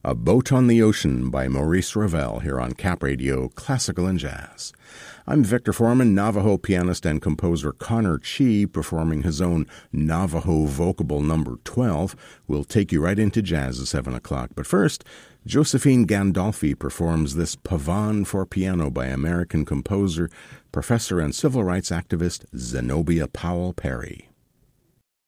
A Boat on the Ocean by Maurice Ravel here on Cap Radio Classical and Jazz. I'm Victor Foreman. Navajo pianist and composer Connor Chee, performing his own Navajo vocable number 12, will take you right into jazz at 7 o'clock. But first, Josephine Gandolfi performs this Pavane for piano by American composer, professor, and civil rights activist Zenobia Powell Perry.